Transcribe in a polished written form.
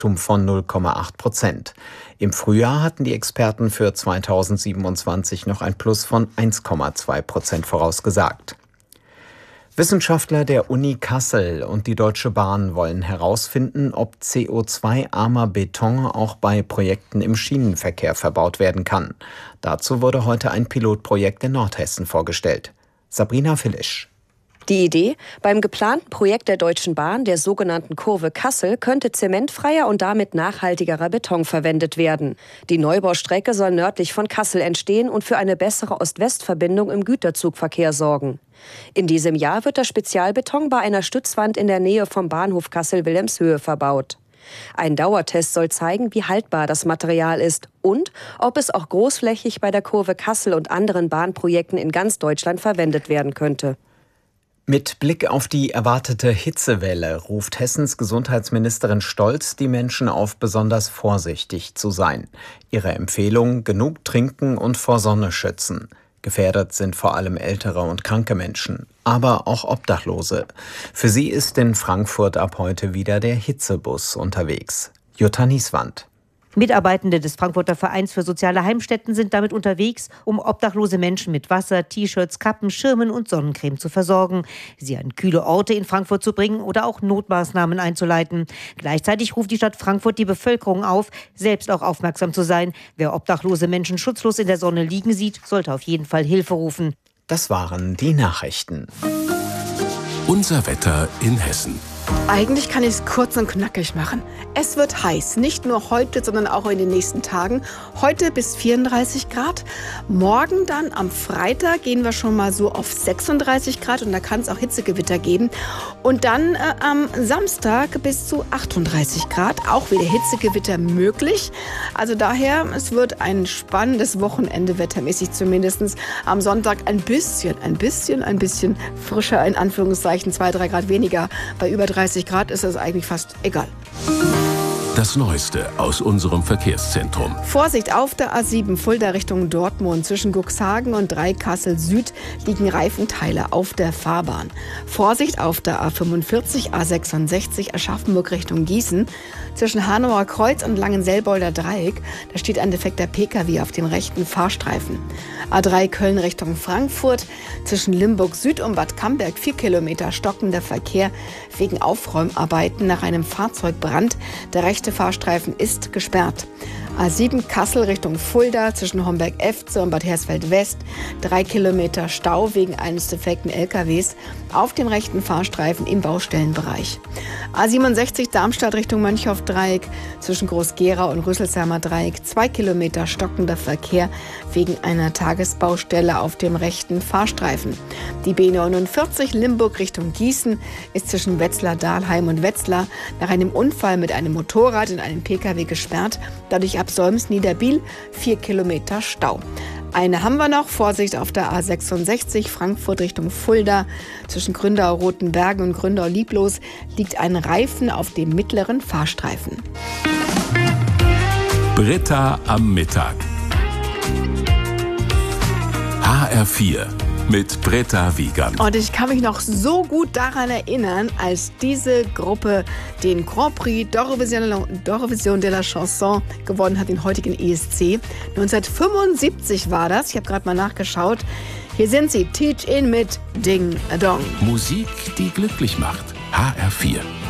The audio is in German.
von 0,8%. Im Frühjahr hatten die Experten für 2027 noch ein Plus von 1,2% vorausgesagt. Wissenschaftler der Uni Kassel und die Deutsche Bahn wollen herausfinden, ob CO2-armer Beton auch bei Projekten im Schienenverkehr verbaut werden kann. Dazu wurde heute ein Pilotprojekt in Nordhessen vorgestellt. Sabrina Filisch. Die Idee: Beim geplanten Projekt der Deutschen Bahn, der sogenannten Kurve Kassel, könnte zementfreier und damit nachhaltigerer Beton verwendet werden. Die Neubaustrecke soll nördlich von Kassel entstehen und für eine bessere Ost-West-Verbindung im Güterzugverkehr sorgen. In diesem Jahr wird der Spezialbeton bei einer Stützwand in der Nähe vom Bahnhof Kassel-Wilhelmshöhe verbaut. Ein Dauertest soll zeigen, wie haltbar das Material ist und ob es auch großflächig bei der Kurve Kassel und anderen Bahnprojekten in ganz Deutschland verwendet werden könnte. Mit Blick auf die erwartete Hitzewelle ruft Hessens Gesundheitsministerin Stolz die Menschen auf, besonders vorsichtig zu sein. Ihre Empfehlung: genug trinken und vor Sonne schützen. Gefährdet sind vor allem ältere und kranke Menschen, aber auch Obdachlose. Für sie ist in Frankfurt ab heute wieder der Hitzebus unterwegs. Jutta Nieswand. Mitarbeitende des Frankfurter Vereins für soziale Heimstätten sind damit unterwegs, um obdachlose Menschen mit Wasser, T-Shirts, Kappen, Schirmen und Sonnencreme zu versorgen, sie an kühle Orte in Frankfurt zu bringen oder auch Notmaßnahmen einzuleiten. Gleichzeitig ruft die Stadt Frankfurt die Bevölkerung auf, selbst auch aufmerksam zu sein. Wer obdachlose Menschen schutzlos in der Sonne liegen sieht, sollte auf jeden Fall Hilfe rufen. Das waren die Nachrichten. Unser Wetter in Hessen. Eigentlich kann ich es kurz und knackig machen. Es wird heiß, nicht nur heute, sondern auch in den nächsten Tagen. Heute bis 34 Grad. Morgen dann am Freitag gehen wir schon mal so auf 36 Grad und da kann es auch Hitzegewitter geben. Und dann am Samstag bis zu 38 Grad, auch wieder Hitzegewitter möglich. Also daher, es wird ein spannendes Wochenende, wettermäßig zumindest. Am Sonntag ein bisschen frischer, in Anführungszeichen 2-3 Grad weniger. Bei über 30 Grad ist es eigentlich fast egal. Das Neueste aus unserem Verkehrszentrum. Vorsicht auf der A7 Fulda Richtung Dortmund. Zwischen Cuxhagen und Dreikassel Süd liegen Reifenteile auf der Fahrbahn. Vorsicht auf der A45 A66 Aschaffenburg Richtung Gießen. Zwischen Hanauer Kreuz und Langenselbolder Dreieck, da steht ein defekter Pkw auf dem rechten Fahrstreifen. A3 Köln Richtung Frankfurt. Zwischen Limburg Süd und Bad Camberg 4 Kilometer stockender Verkehr wegen Aufräumarbeiten nach einem Fahrzeugbrand. Der rechte Fahrstreifen ist gesperrt. A7 Kassel Richtung Fulda zwischen Homberg-Efze und Bad Hersfeld-West. 3 Kilometer Stau wegen eines defekten LKWs auf dem rechten Fahrstreifen im Baustellenbereich. A67 Darmstadt Richtung Mönchhoff-Dreieck zwischen Groß-Gerau und Rüsselsheimer Dreieck. 2 Kilometer stockender Verkehr wegen einer Tagesbaustelle auf dem rechten Fahrstreifen. Die B49 Limburg Richtung Gießen ist zwischen Wetzlar-Dahlheim und Wetzlar nach einem Unfall mit einem Motorrad und einem Pkw gesperrt. Dadurch ab Solms-Niederbiel 4 Kilometer Stau. Eine haben wir noch. Vorsicht auf der A66 Frankfurt Richtung Fulda. Zwischen Gründau-Rotenbergen und Gründau-Lieblos liegt ein Reifen auf dem mittleren Fahrstreifen. Britta am Mittag. HR4 mit Britta Wiegand. Und ich kann mich noch so gut daran erinnern, als diese Gruppe den Grand Prix d'Eurovision de la Chanson gewonnen hat, den heutigen ESC. 1975 war das. Ich habe gerade mal nachgeschaut. Hier sind sie, Teach In mit Ding Dong. Musik, die glücklich macht. HR4.